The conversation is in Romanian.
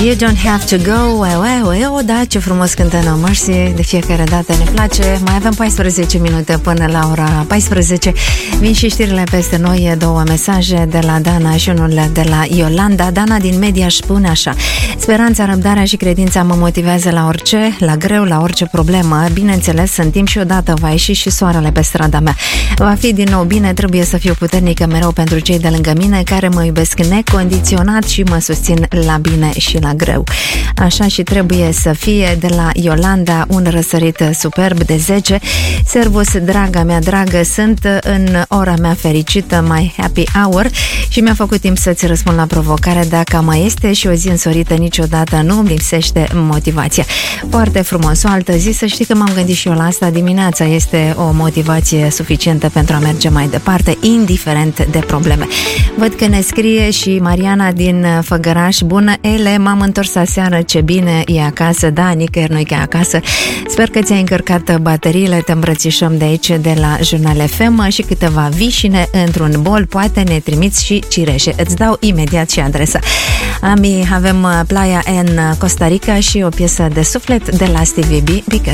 You don't have to go. Da, ce frumos cântă No Mercy. De fiecare dată ne place. Mai avem 14 minute până la ora 14. Vin și știrile peste noi. Două mesaje de la Dana și unul de la Iolanda. Dana din Media își spune așa: speranța, răbdarea și credința mă motivează la orice, la greu, la orice problemă. Bineînțeles, în timp și odată va ieși și soarele pe strada mea. Va fi din nou bine, trebuie să fiu puternică mereu pentru cei de lângă mine care mă iubesc necondiționat și mă susțin la bine și la greu. Așa și trebuie să fie. De la Iolanda, un răsărit superb de 10. Servus, draga mea dragă, sunt în ora mea fericită, my happy hour, și mi-a făcut timp să-ți răspund la provocare. Dacă mai este și o zi însorită, niciodată nu îmi lipsește motivația. Foarte frumos. O altă zi, să știi că m-am gândit și eu la asta. Dimineața este o motivație suficientă pentru a merge mai departe, indiferent de probleme. Văd că ne scrie și Mariana din Făgăraș. Bună, Ele, m-am întors aseară, ce bine e acasă. Da, nicăieri nu-i ca acasă. Sper că ți-ai încărcat bateriile. Te îmbrățișăm de aici, de la Jurnal FM, și câteva vișine într-un bol. Poate ne trimiți și cireșe. Îți dau imediat și adresa. Avem Playa în Costa Rica și o piesă de suflet de la Stevie B,